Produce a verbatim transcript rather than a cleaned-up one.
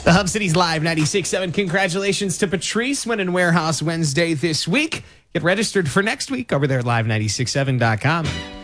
The Hub City's Live ninety-six point seven. Congratulations to Patrice winning Warehouse Wednesday this week. Get registered for next week over there at live ninety-six point seven dot com.